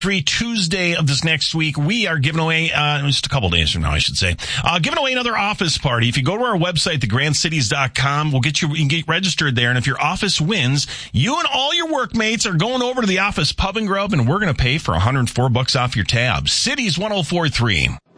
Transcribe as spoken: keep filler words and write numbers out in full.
Every Tuesday of this next week, we are giving away, uh, just a couple days from now, I should say, uh, giving away another office party. If you go to our website, the grand cities dot com, we'll get you, you can get registered there. And if your office wins, you and all your workmates are going over to the office pub and grub, and we're going to pay for one hundred four bucks off your tab. Cities one oh four three.